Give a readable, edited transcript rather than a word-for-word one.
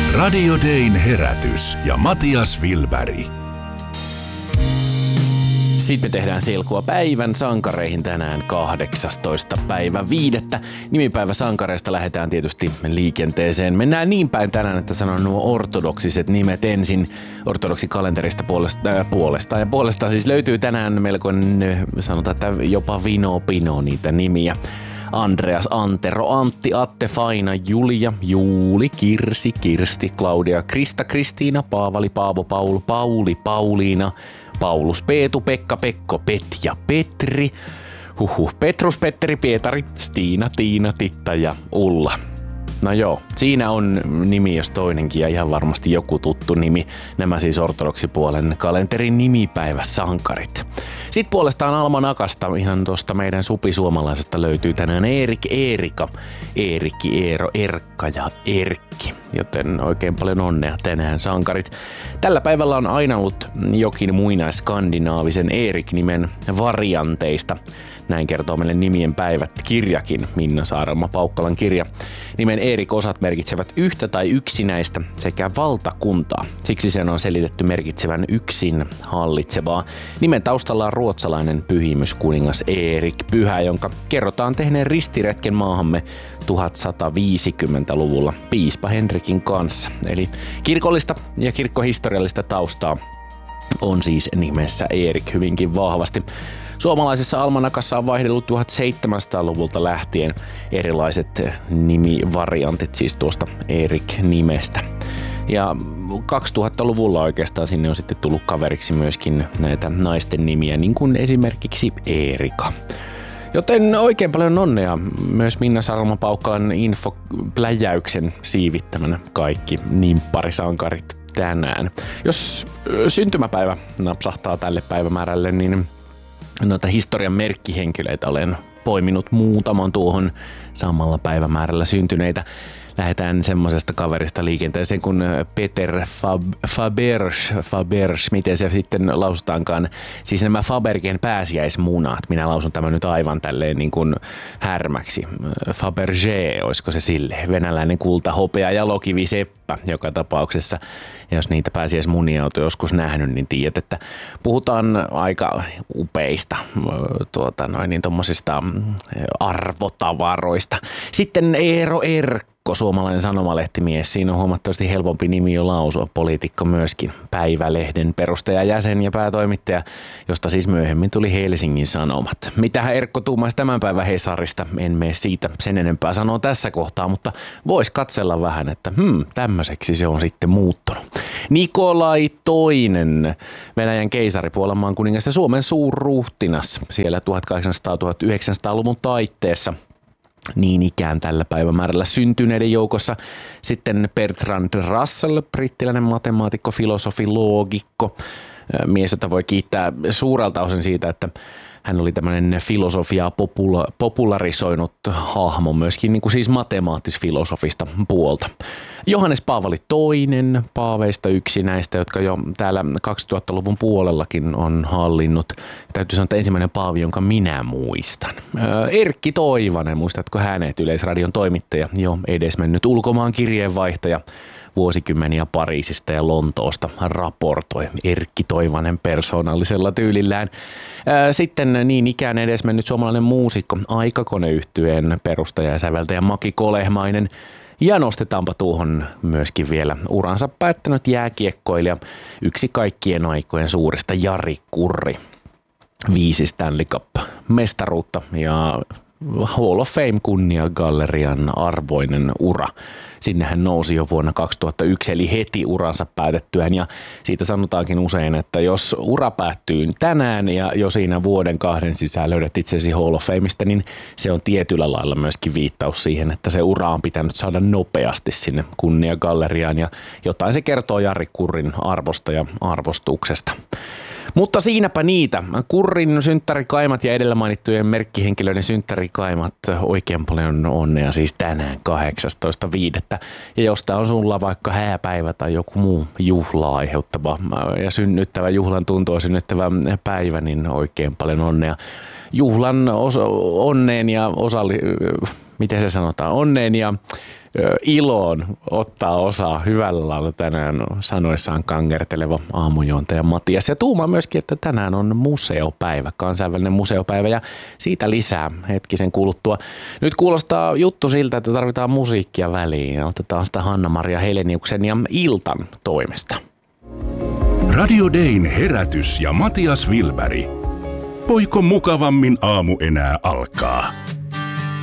Radio Dayn herätys ja Matias Wilberg. Sitten me tehdään selkoa päivän sankareihin tänään 18. päivä 5. Nimipäivä sankareista lähdetään tietysti liikenteeseen. Mennään niin päin tänään, että sanon nuo ortodoksiset nimet ensin. Ortodoksikalenterista puolestaan siis löytyy tänään melkoinen, sanotaan, että jopa vino pino niitä nimiä. Andreas, Antero, Antti, Atte, Faina, Julia, Juuli, Kirsi, Kirsti, Claudia, Krista, Kristiina, Paavali, Paavo, Paul, Pauli, Pauliina, Paulus, Peetu, Pekka, Pekko, Petja, Petri, Petrus, Petteri, Pietari, Stiina, Tiina, Titta ja Ulla. No joo, siinä on nimi jos toinenkin ja ihan varmasti joku tuttu nimi. Nämä siis ortodoksipuolen kalenterin nimipäiväsankarit. Sitten puolestaan Almanakasta, ihan tuosta meidän supisuomalaisesta löytyy tänään Erik, Eerika, Eerikki, Eero, Erkka ja Erkki. Joten oikein paljon onnea tänään sankarit. Tällä päivällä on aina ollut jokin muinaiskandinaavisen Erik-nimen varianteista. Näin kertoo meille nimien päivät kirjakin, Minna Saarelma Paukkalan kirja. Nimen Eerik-osat merkitsevät yhtä tai yksinäistä sekä valtakuntaa. Siksi sen on selitetty merkitsevän yksin hallitsevaa. Nimen taustalla on ruotsalainen pyhimyskuningas Erik Pyhä, jonka kerrotaan tehneen ristiretken maahamme 1150-luvulla piispa Henrikin kanssa. Eli kirkollista ja kirkkohistoriallista taustaa on siis nimessä Erik hyvinkin vahvasti. Suomalaisessa almanakassa on vaihdellut 1700-luvulta lähtien erilaiset nimivariantit siis tuosta Erik-nimestä. Ja 2000-luvulla oikeastaan sinne on sitten tullut kaveriksi myöskin näitä naisten nimiä, niin kuin esimerkiksi Eerika. Joten oikein paljon onnea myös Minna Saarelma Paukkalan infopläjäyksen siivittämänä kaikki nimpparisankarit tänään. Jos syntymäpäivä napsahtaa tälle päivämäärälle, niin noita historian merkkihenkilöitä olen poiminut muutaman tuohon samalla päivämäärällä syntyneitä. Lähdetään semmoisesta kaverista liikenteeseen kuin Peter Faberge, miten se sitten lausutaankaan. Siis nämä Fabergen pääsiäismunat. Minä lausun tämän nyt aivan tälleen niin kuin härmäksi. Fabergé, olisiko se sille? Venäläinen kulta, hopea ja lokivi seppä joka tapauksessa. Ja jos niitä pääsiäismunia olet joskus nähnyt, niin tiedät, että puhutaan aika upeista tommosista arvotavaroista. Sitten Eero Erkko, suomalainen sanomalehtimies. Siinä on huomattavasti helpompi nimi jo lausua. Poliitikko myöskin. Päivälehden perustajajäsen ja päätoimittaja, josta siis myöhemmin tuli Helsingin Sanomat. Mitähän Erkko tuumaisi tämän päivän Hesarista? En mene siitä sen enempää sanoa tässä kohtaa, mutta vois katsella vähän, että tämmöiseksi se on sitten muuttunut. Nikolai II, Venäjän keisari, Puolan maan kuningas ja Suomen suurruhtinas siellä 1800-1900-luvun taitteessa. Niin ikään tällä päivämäärällä syntyneiden joukossa sitten Bertrand Russell, brittiläinen matemaatikko, filosofi, loogikko, mies, jota voi kiittää suurelta osin siitä, että hän oli tämmöinen filosofiaa popularisoinut hahmo myöskin niin kuin siis matemaattis-filosofista puolta. Johannes Paavali II, paaveista yksi näistä, jotka jo täällä 2000-luvun puolellakin on hallinnut. Täytyy sanoa, että ensimmäinen paavi, jonka minä muistan. Erkki Toivanen, muistatko hänet, Yleisradion toimittaja, jo edesmennyt ulkomaan kirjeenvaihtaja. Vuosikymmeniä Pariisista ja Lontoosta raportoi Erkki Toivanen persoonallisella tyylillään. Sitten niin ikään edesmennyt suomalainen muusikko, Aikakoneyhtyeen perustaja ja säveltäjä Maki Kolehmainen. Ja nostetaanpa tuohon myöskin vielä uransa päättänyt jääkiekkoilija, yksi kaikkien aikojen suurista, Jari Kurri. 5 Stanley Cup-mestaruutta ja Hall of Fame kunniagallerian arvoinen ura. Sinne hän nousi jo vuonna 2001, eli heti uransa päätettyään, ja siitä sanotaankin usein, että jos ura päättyy tänään ja jo siinä vuoden 2 sisään löydät itsesi Hall of Fameista, niin se on tietyllä lailla myöskin viittaus siihen, että se ura on pitänyt saada nopeasti sinne kunniagalleriaan, ja jotain se kertoo Jari Kurrin arvosta ja arvostuksesta. Mutta siinäpä niitä. Kurrin synttärikaimat ja edellä mainittujen merkkihenkilöiden synttärikaimat. Oikein paljon onnea siis tänään 18.5. Ja jos tää on sulla vaikka hääpäivä tai joku muu juhlaa aiheuttava ja synnyttävä, juhlan tuntua synnyttävä päivä, niin oikein paljon onnea. Juhlan onneen ja miten se sanotaan, onneen ja iloon ottaa osaa hyvällä lailla tänään sanoissaan kangerteleva aamujuontaja Matias. Ja tuumaa myöskin, että tänään on museopäivä, kansainvälinen museopäivä ja siitä lisää hetkisen kuluttua. Nyt kuulostaa juttu siltä, että tarvitaan musiikkia väliin ja otetaan sitä Hanna-Maria Heleniuksen ja Iltan toimesta. Radio Dayn herätys ja Matias Wilberg. Voiko mukavammin aamu enää alkaa?